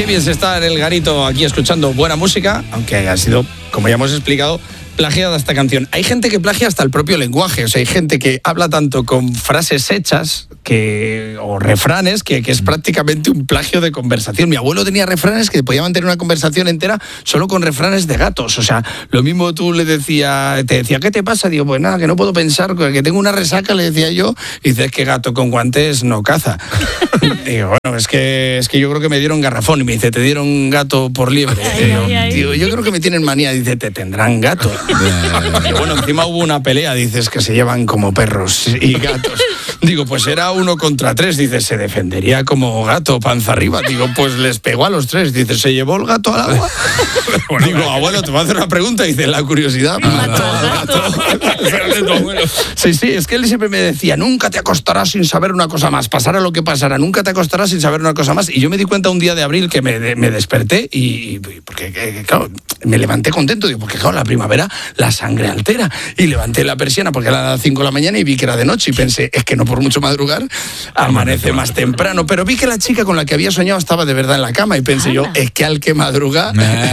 bien se está en el garito aquí escuchando buena música, aunque ha sido, como ya hemos explicado, plagiada esta canción. Hay gente que plagia hasta el propio lenguaje, o sea, hay gente que habla tanto con frases hechas o refranes que es prácticamente un plagio de conversación. Mi abuelo tenía refranes que podía mantener una conversación entera solo con refranes de gatos. O sea, lo mismo tú te decía, ¿qué te pasa? Digo, pues nada, que no puedo pensar, que tengo una resaca, le decía yo, y dices que gato con guantes no caza. Digo, bueno, es que yo creo que me dieron garrafón, y me dice, ¿te dieron gato por liebre? Digo, yo creo que me tienen manía, dice, ¿te tendrán gato? Y bueno, encima hubo una pelea, dices, que se llevan como perros y gatos. Digo, pues era 1 contra 3, dices, se defendería como gato, panza arriba. Digo, pues les pegó a los 3, dices, ¿se llevó el gato al agua? Bueno, digo, abuelo, te voy a hacer una pregunta, dice, la curiosidad mató al gato. Sí, es que él siempre me decía, nunca te acostarás sin saber una cosa más, pasara lo que pasara, nunca te acostarás sin saber una cosa más. Y yo me di cuenta un día de abril que me desperté y porque, claro, me levanté contento, digo, porque claro, la primavera la sangre altera. Y levanté la persiana porque era las 5 de la mañana y vi que era de noche y pensé, es que no por mucho madrugar, amanece más temprano. Pero vi que la chica con la que había soñado estaba de verdad en la cama y pensé yo, es que al que madruga,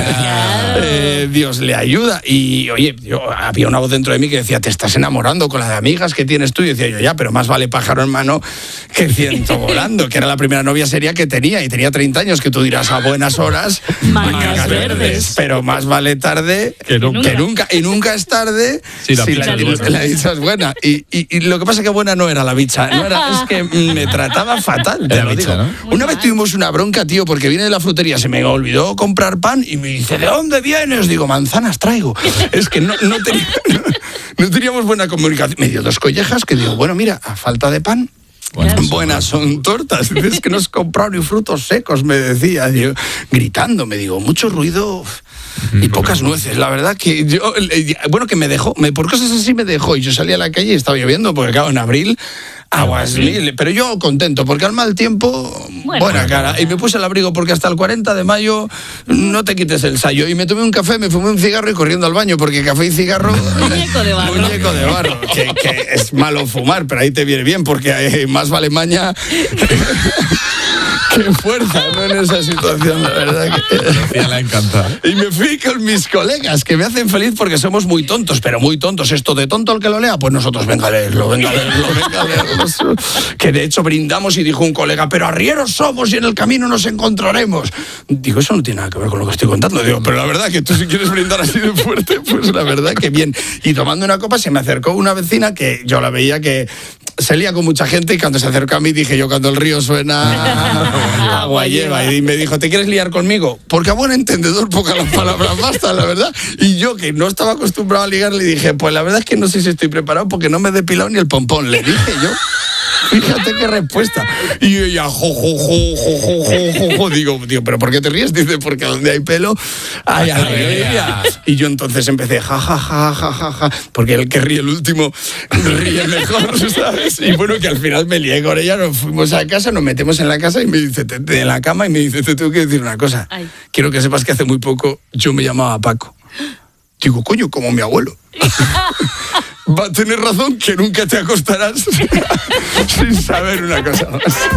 Dios le ayuda. Y oye, había una voz dentro de mí que decía, te estás enamorando con la de amigas que tienes tú. Y decía yo, ya, pero más vale pájaro en mano que ciento volando, que era la primera novia seria que tenía y tenía 30 años, que tú dirás a buenas horas, mangas verdes. Pero más vale tarde que nunca. Y nunca es tarde si la dicha es buena. Y lo que pasa es que buena no era la bicha, es que me trataba fatal, te lo digo. ¿No? Una vez tuvimos una bronca, tío, porque vine de la frutería, se me olvidó comprar pan y me dice, ¿de dónde vienes? Digo, manzanas traigo. Es que no teníamos buena comunicación. Me dio 2 collejas que digo, bueno, mira, a falta de pan, buenas son tortas. Es que no has comprado ni frutos secos, me decía, yo, gritando, me digo, mucho ruido y pocas nueces. La verdad que yo, bueno, que me dejó, por cosas así me dejó, y yo salí a la calle y estaba lloviendo, porque claro, en abril, aguas mil, pero yo contento, porque al mal tiempo, buena cara. Y me puse el abrigo porque hasta el 40 de mayo no te quites el sayo. Y me tomé un café, me fumé un cigarro y corriendo al baño, porque café y cigarro... Muñeco de barro. Que es malo fumar, pero ahí te viene bien, porque más vale maña que fuerza, ¿no? En esa situación, la verdad que... Ya le ha encantado. Y me fui con mis colegas, que me hacen feliz porque somos muy tontos, pero muy tontos. Esto de tonto el que lo lea, pues nosotros venga a leerlo. Que de hecho brindamos y dijo un colega, pero arrieros somos y en el camino nos encontraremos. Digo, eso no tiene nada que ver con lo que estoy contando. Digo, pero la verdad que tú si quieres brindar así de fuerte, pues la verdad que bien. Y tomando una copa se me acercó una vecina que yo la veía que se lía con mucha gente, y cuando se acercó a mí dije yo, cuando el río suena, agua lleva. Y me dijo, ¿te quieres liar conmigo? Porque a buen entendedor pocas las palabras bastan, la verdad. Y yo, que no estaba acostumbrado a ligar, le dije, pues la verdad es que no sé si estoy preparado porque no me he depilado ni el pompón. Le dije yo. Fíjate qué respuesta. Y ella, digo, ¿pero por qué te ríes? Dice, porque donde hay pelo hay alegría. Y yo entonces empecé, ja, porque el que ríe el último ríe mejor, ¿sabes? Y bueno, que al final me lié con ella, nos fuimos a casa, nos metemos en la casa y me dice, en la cama, y me dice, te tengo que decir una cosa. Ay. Quiero que sepas que hace muy poco yo me llamaba Paco. Digo, coño, como mi abuelo. Va a tener razón, que nunca te acostarás sin saber una cosa más.